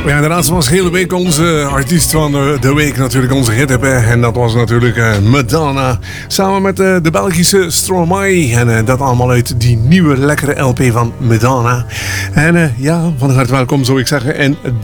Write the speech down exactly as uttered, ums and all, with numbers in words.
Ja, inderdaad, was hele week onze artiest van de, de week natuurlijk, onze hit. En dat was natuurlijk uh, Madonna. Samen met uh, de Belgische Stromae. En uh, dat allemaal uit die nieuwe lekkere L P van Madonna. En uh, ja, van harte welkom zou ik zeggen. En